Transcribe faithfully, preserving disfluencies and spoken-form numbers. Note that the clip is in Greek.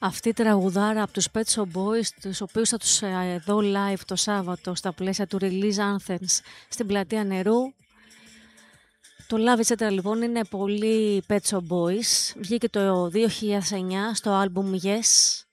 Αυτή η τραγουδάρα από τους Pet Shop Boys, τους οποίους θα τους ε, δω live το Σάββατο στα πλαίσια του Release Anthems στην Πλατεία Νερού. Το Love et cetera λοιπόν είναι πολύ Pet Shop Boys. Βγήκε το δύο χιλιάδες εννιά στο άλμπουμ Yes.